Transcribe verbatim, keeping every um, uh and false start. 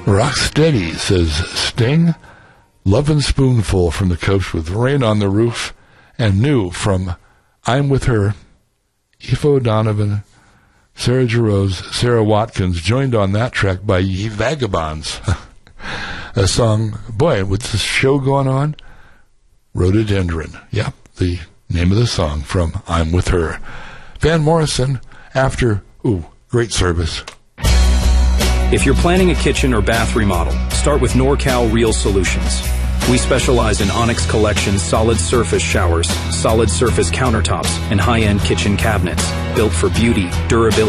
Rocksteady, says Sting. Lovin' Spoonful from the Coast with Rain on the Roof. And New from I'm With Her. Aoife O'Donovan, Sarah Jarosz, Sarah Watkins, joined on that track by Ye Vagabonds. A song, boy, with this show going on, Rhododendron. Yep, the name of the song from I'm With Her. Van Morrison, after, ooh, great service. If you're planning a kitchen or bath remodel, start with NorCal Real Solutions. We specialize in Onyx Collection solid surface showers, solid surface countertops, and high-end kitchen cabinets built for beauty, durability,